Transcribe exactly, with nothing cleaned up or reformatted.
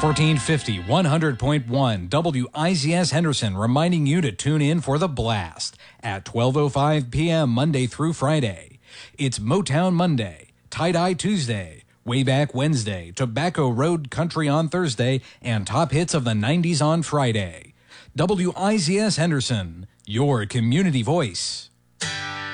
fourteen fifty, one hundred point one W I Z S Henderson reminding you to tune in for The Blast at twelve oh five p.m. Monday through Friday. It's Motown Monday, Tie-Dye Tuesday, Way Back Wednesday, Tobacco Road Country on Thursday, and Top Hits of the nineties on Friday. W I Z S Henderson, your community voice.